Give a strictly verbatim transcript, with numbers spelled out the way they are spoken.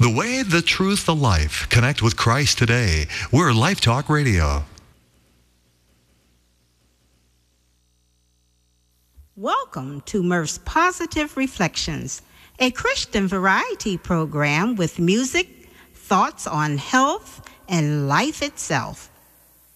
The way, the truth, the life. Connect with Christ today. We're Life Talk Radio. Welcome to Murph's Positive Reflections, a Christian variety program with music, thoughts on health, and life itself.